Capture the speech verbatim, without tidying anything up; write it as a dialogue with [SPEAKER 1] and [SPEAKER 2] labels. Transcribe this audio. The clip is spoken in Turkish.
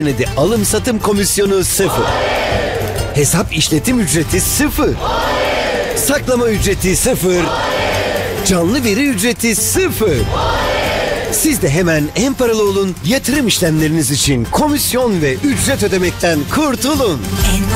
[SPEAKER 1] de alım satım komisyonu sıfır. Hesap işletim ücreti sıfır. Saklama ücreti sıfır. Canlı veri ücreti sıfır. Siz de hemen en paralı olun, yatırım işlemleriniz için komisyon ve ücret ödemekten kurtulun.